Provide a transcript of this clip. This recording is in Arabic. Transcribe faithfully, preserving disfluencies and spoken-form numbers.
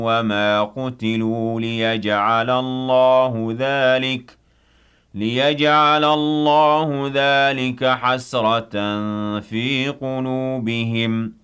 وما قتلوا ليجعل الله ذلك ليجعل الله ذلك حسرة في قلوبهم